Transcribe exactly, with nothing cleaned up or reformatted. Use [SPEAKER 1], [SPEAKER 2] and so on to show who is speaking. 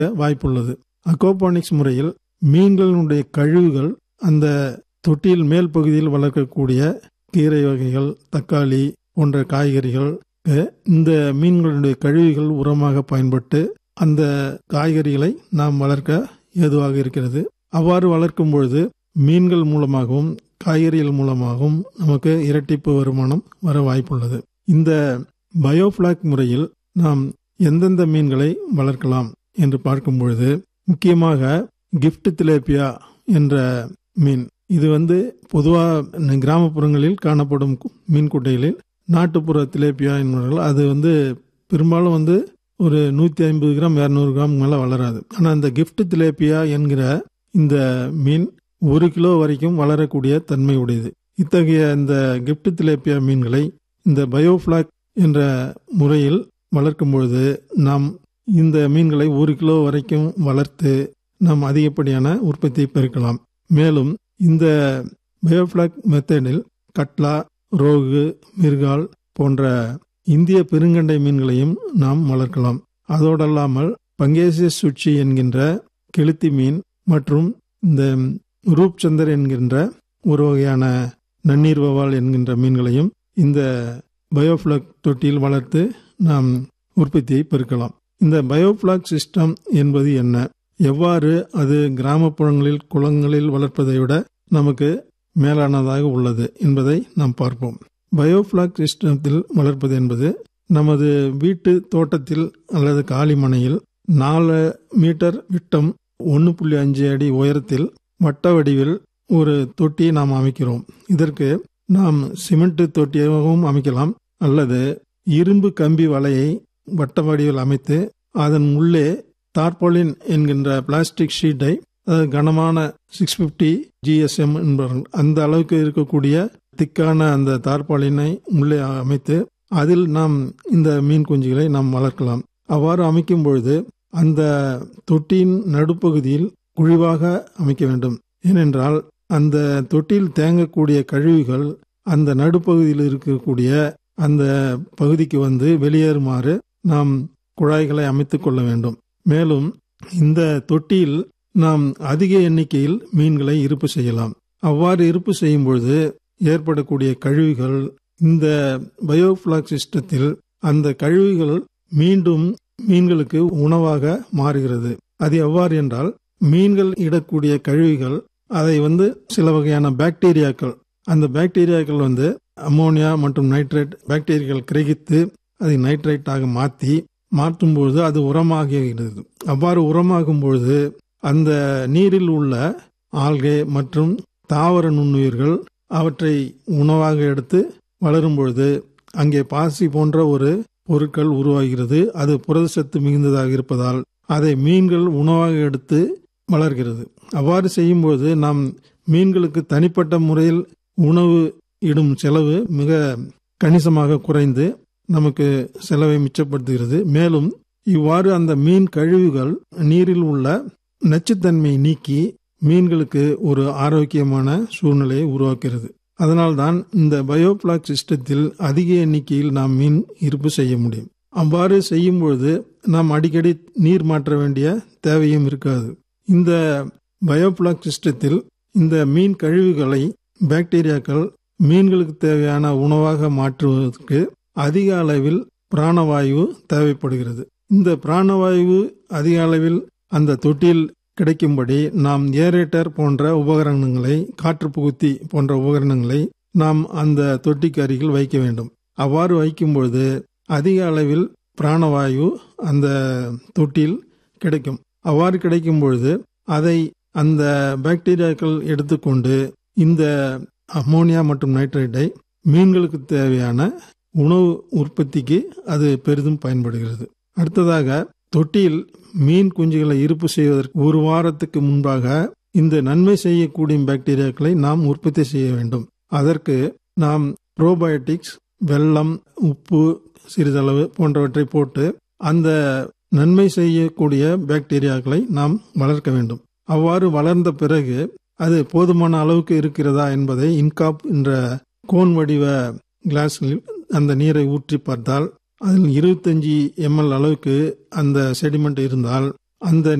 [SPEAKER 1] வாய்ப்புள்ளது. அக்வாபானிக்ஸ் முறையில் மீன்களுடைய கழிவுகள் அந்த தொட்டியில் மேல் பகுதியில் வளர்க்கக்கூடிய கீரை வகைகள், தக்காளி போன்ற காய்கறிகள், இந்த மீன்களுடைய கழிவுகள் உரமாக பயன்பட்டு அந்த காய்கறிகளை நாம் வளர்க்க ஏதுவாக இருக்கிறது. அவ்வாறு வளர்க்கும் பொழுது மீன்கள் மூலமாகவும் காய்கறிகள் மூலமாகவும் நமக்கு இரட்டிப்பு வருமானம் வர வாய்ப்புள்ளது. இந்த பயோஃபிளாக் முறையில் நாம் எந்தெந்த மீன்களை வளர்க்கலாம் என்று பார்க்கும் பொழுது முக்கியமாக கிஃப்ட் திலேப்பியா என்ற மீன், இது வந்து பொதுவாக கிராமப்புறங்களில் காணப்படும் மீன் குட்டைகளில் நாட்டுப்புற திலேப்பியா என்பவர்கள் அது வந்து பெரும்பாலும் வந்து ஒரு நூற்றி ஐம்பது கிராம் இரநூறு கிராம் மேலே வளராது. ஆனால் இந்த கிஃப்ட் திலேப்பியா என்கிற இந்த மீன் ஒரு கிலோ வரைக்கும் வளரக்கூடிய தன்மை உடையது. இத்தகைய இந்த கிஃப்ட் திலேப்பியா மீன்களை இந்த பயோஃபிளாக் என்ற முறையில் வளர்க்கும் பொழுது நாம் இந்த மீன்களை ஒரு கிலோ வரைக்கும் வளர்த்து நாம் அதிகப்படியான உற்பத்தியை பெருக்கலாம். மேலும் இந்த பயோஃபிளாக் மெத்தடில் கட்லா, ரோகு, மிர்கால் போன்ற இந்திய பெருங்கண்டை மீன்களையும் நாம் வளர்க்கலாம். அதோடல்லாமல் பங்கேசியஸ் சுச்சி என்கின்ற கெளுத்தி மீன் மற்றும் இந்த ரூப்சந்தர் என்கின்ற ஒரு வகையான நன்னீர் வவால் என்கின்ற மீன்களையும் இந்த பயோஃபிளாக் தொட்டியில் வளர்த்து நாம் உற்பத்தியை பெருக்கலாம். இந்த பயோஃபிளாக் சிஸ்டம் என்பது என்ன, எவ்வாறு அது கிராமப்புறங்களில் குளங்களில் வளர்ப்பதை விட நமக்கு மேலானதாக உள்ளது என்பதை நாம் பார்ப்போம். பயோஃபிளாக் சிஸ்டத்தில் வளர்ப்பது என்பது நமது வீட்டு தோட்டத்தில் அல்லது காலிமனையில் நாலு மீட்டர் விட்டம் ஒன்று புள்ளி அஞ்சு அடி உயரத்தில் வட்ட வடிவில் ஒரு தொட்டியை நாம் அமைக்கிறோம். இதற்கு நாம் சிமெண்ட் தொட்டியாகவும் அமைக்கலாம் அல்லது இரும்பு கம்பி வலையை வட்ட வடிவில் அமைத்து அதன் உள்ளே டார்பாலின் என்கின்ற பிளாஸ்டிக் ஷீட்டை, கனமான சிக்ஸ் பிப்டி ஜிஎஸ்எம் என்பவர்கள் அந்த அளவுக்கு இருக்கக்கூடிய திக்கான அந்த டார்பாலினை உள்ளே அமைத்து அதில் நாம் இந்த மீன் குஞ்சுகளை நாம் வளர்க்கலாம். அவ்வாறு அமைக்கும் பொழுது அந்த தொட்டியின் நடுப்பகுதியில் குழிவாக அமைக்க வேண்டும். ஏனென்றால் அந்த தொட்டியில் தேங்கக்கூடிய கழிவுகள் அந்த நடுப்பகுதியில் இருக்கக்கூடிய அந்த பகுதிக்கு வந்து வெளியேறுமாறு நாம் குழாய்களை அமைத்துக் கொள்ள வேண்டும். மேலும் இந்த தொட்டியில் நாம் அதிக எண்ணிக்கையில் மீன்களை இருப்பு செய்யலாம். அவ்வாறு இருப்பு செய்யும் பொழுது ஏற்படக்கூடிய கழிவுகள் இந்த பயோஃபிளாக் சிஸ்டத்தில் அந்த கழிவுகள் மீண்டும் மீன்களுக்கு உணவாக மாறுகிறது. அது எவ்வாறு என்றால், மீன்கள் இடக்கூடிய கழிவுகள் அதை வந்து சில வகையான பாக்டீரியாக்கள், அந்த பாக்டீரியாக்கள் வந்து அமோனியா மற்றும் நைட்ரேட் பாக்டீரியாக்கள் கிரகித்து அதை நைட்ரேட்டாக மாற்றி மாற்றும் பொழுது அது உரமாகிறது. அவ்வாறு உரமாகும் பொழுது அந்த நீரில் உள்ள ஆல்கே மற்றும் தாவர நுண்ணுயிர்கள் அவற்றை உணவாக எடுத்து வளரும் பொழுது அங்கே பாசி போன்ற ஒரு பொருட்கள் உருவாகிறது. அது புரதச்சத்து மிகுந்ததாக இருப்பதால் அதை மீன்கள் உணவாக எடுத்து வளர்கிறது. அவ்வாறு செய்யும்போது நாம் மீன்களுக்கு தனிப்பட்ட முறையில் உணவு இடும் செலவு மிக கணிசமாக குறைந்து நமக்கு செலவை மிச்சப்படுத்துகிறது. மேலும் இவ்வாறு அந்த மீன் கழிவுகள் நீரில் உள்ள நச்சுத்தன்மையை நீக்கி மீன்களுக்கு ஒரு ஆரோக்கியமான சூழ்நிலையை உருவாக்குகிறது. அதனால்தான் இந்த பயோஃபிளாக் சிஸ்டத்தில் அதிக எண்ணிக்கையில் நாம் மீன் இருப்பு செய்ய முடியும். அவ்வாறு செய்யும் பொழுது நாம் அடிக்கடி நீர் மாற்ற வேண்டிய தேவையும் இருக்காது. இந்த பயோஃபிளாக் சிஸ்டத்தில் இந்த மீன் கழிவுகளை பாக்டீரியாக்கள் மீன்களுக்கு தேவையான உணவாக மாற்றுவதற்கு அதிக அளவில் பிராணவாயு தேவைப்படுகிறது. இந்த பிராணவாயு அதிக அளவில் அந்த தொட்டியில் கிடைக்கும்படி நாம் ஏரேட்டர் போன்ற உபகரணங்களை, காற்று புகுத்தி போன்ற உபகரணங்களை நாம் அந்த தொட்டிக்கு அருகில் வைக்க வேண்டும். அவ்வாறு வைக்கும்பொழுது அதிக அளவில் பிராணவாயு அந்த தொட்டியில் கிடைக்கும். அவ்வாறு கிடைக்கும் பொழுது அதை அந்த பாக்டீரியாக்கள் எடுத்துக்கொண்டு இந்த அமோனியா மற்றும் நைட்ரேட்டை மீன்களுக்கு தேவையான உணவு உற்பத்திக்கு அது பெரிதும் பயன்படுகிறது. அடுத்ததாக, தொட்டியில் மீன் குஞ்சுகளை இருப்பு செய்வதற்கு ஒரு வாரத்துக்கு முன்பாக இந்த நன்மை செய்யக்கூடிய பாக்டீரியாக்களை நாம் உற்பத்தி செய்ய வேண்டும். அதற்கு நாம் ப்ரோபயோட்டிக்ஸ், வெல்லம், உப்பு சிறிதளவு போன்றவற்றை போட்டு அந்த நன்மை செய்யக்கூடிய பாக்டீரியாக்களை நாம் வளர்க்க வேண்டும். அவ்வாறு வளர்ந்த பிறகு அது போதுமான அளவுக்கு இருக்கிறதா என்பதை இன்காப் என்ற கோன் வடிவ கிளாஸில் அந்த நீரை ஊற்றி பார்த்தால் அதில் இருபத்தஞ்சு எம்எல் அளவுக்கு அந்த செடிமெண்ட் இருந்தால் அந்த